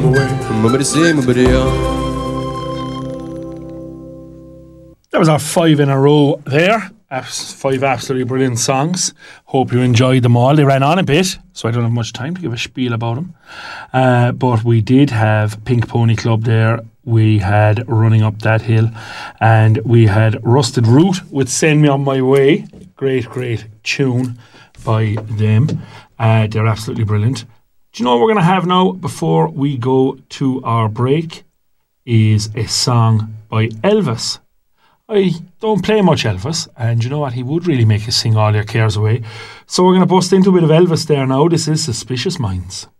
away. That was our 5 in a row there. 5 absolutely brilliant songs. Hope you enjoyed them all. They ran on a bit, so I don't have much time to give a spiel about them. But we did have Pink Pony Club there. We had Running Up That Hill. And we had Rusted Root with Send Me On My Way. Great, great tune by them. They're absolutely brilliant. Do you know what we're going to have now before we go to our break? Is a song by Elvis. I don't play much Elvis, and you know what? He would really make you sing all your cares away. So we're going to bust into a bit of Elvis there now. This is Suspicious Minds.